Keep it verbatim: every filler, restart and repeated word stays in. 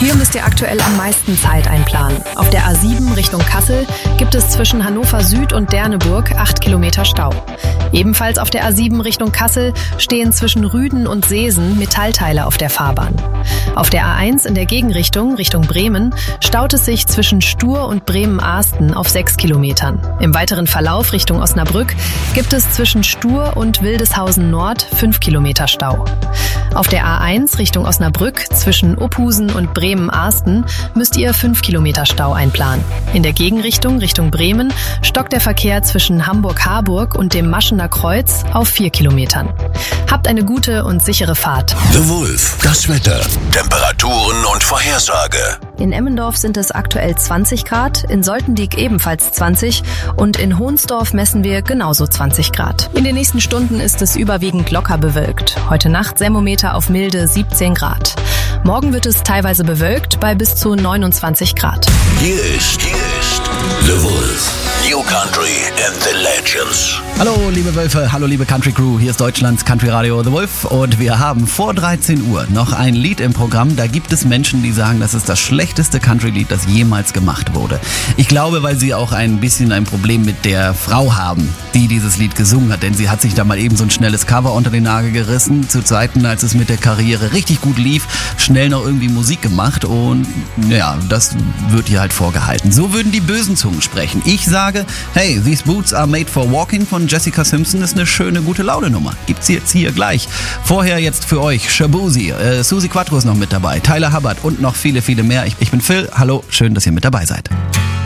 Hier müsst ihr aktuell am meisten Zeit einplanen. Auf der A sieben Richtung Kassel gibt es zwischen Hannover Süd und Derneburg acht Kilometer Stau. Ebenfalls auf der A sieben Richtung Kassel stehen zwischen Rüden und Seesen Metallteile auf der Fahrbahn. Auf der A eins in der Gegenrichtung Richtung Bremen staut es sich zwischen Stur und Bremen-Ahsten auf sechs Kilometern. Im weiteren Verlauf Richtung Osnabrück gibt es zwischen Stur und Wildeshausen Nord fünf Kilometer Stau. Auf der A eins Richtung Osnabrück zwischen Opusen und Bremen-Ahsten müsst ihr fünf Kilometer Stau einplanen. In der Gegenrichtung Richtung Bremen stockt der Verkehr zwischen Hamburg-Harburg und dem Maschener Kreuz auf vier Kilometern. Habt eine gute und sichere Fahrt. The Wolf, das Wetter, Temperaturen und Vorhersage. In Emmendorf sind es aktuell zwanzig Grad, in Soltendiek ebenfalls zwanzig und in Hohnsdorf messen wir genauso zwanzig Grad. In den nächsten Stunden ist es überwiegend locker bewölkt. Heute Nacht Thermometer auf milde siebzehn Grad. Morgen wird es teilweise bewölkt bei bis zu neunundzwanzig Grad. Hier ist, hier ist The Wolf. New Country and the Legends. Hallo liebe Wölfe, hallo liebe Country Crew, hier ist Deutschlands Country Radio The Wolf und wir haben vor dreizehn Uhr noch ein Lied im Programm. Da gibt es Menschen, die sagen, das ist das schlechteste Country-Lied, das jemals gemacht wurde. Ich glaube, weil sie auch ein bisschen ein Problem mit der Frau haben, die dieses Lied gesungen hat, denn sie hat sich da mal eben so ein schnelles Cover unter den Nagel gerissen, zu Zeiten, als es mit der Karriere richtig gut lief, schnell noch irgendwie Musik gemacht und ja, das wird ihr halt vorgehalten. So würden die bösen Zungen sprechen. Ich sage, hey, These Boots Are Made for Walking von Jessica Simpson ist eine schöne, gute Laune-Nummer. Gibt's jetzt hier gleich. Vorher jetzt für euch Shaboozey, äh, Suzi Quatro ist noch mit dabei, Tyler Hubbard und noch viele, viele mehr. Ich, ich bin Phil, hallo, schön, dass ihr mit dabei seid.